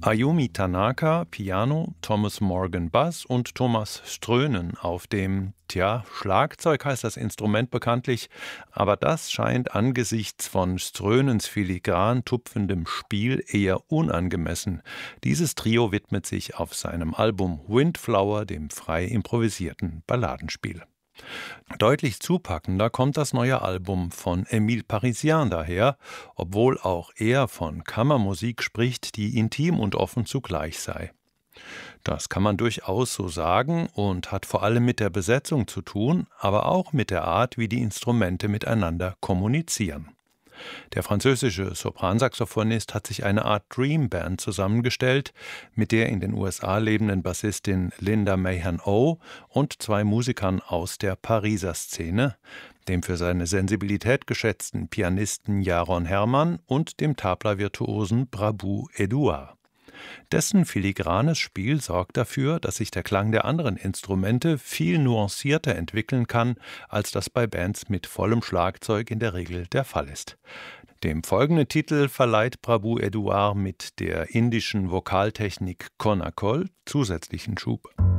Ayumi Tanaka, Piano, Thomas Morgan, Bass und Thomas Strönen auf dem, Schlagzeug heißt das Instrument bekanntlich, aber das scheint angesichts von Strönens filigran tupfendem Spiel eher unangemessen. Dieses Trio widmet sich auf seinem Album Windflower dem frei improvisierten Balladenspiel. Deutlich zupackender kommt das neue Album von Émile Parisien daher, obwohl auch er von Kammermusik spricht, die intim und offen zugleich sei. Das kann man durchaus so sagen und hat vor allem mit der Besetzung zu tun, aber auch mit der Art, wie die Instrumente miteinander kommunizieren. Der französische Sopransaxophonist hat sich eine Art Dream Band zusammengestellt, mit der in den USA lebenden Bassistin Linda Mahan-O und zwei Musikern aus der Pariser Szene, dem für seine Sensibilität geschätzten Pianisten Jaron Hermann und dem Tabla-Virtuosen Brabou Edouard. Dessen filigranes Spiel sorgt dafür, dass sich der Klang der anderen Instrumente viel nuancierter entwickeln kann, als das bei Bands mit vollem Schlagzeug in der Regel der Fall ist. Dem folgenden Titel verleiht Prabhu Edouard mit der indischen Vokaltechnik Konakol zusätzlichen Schub.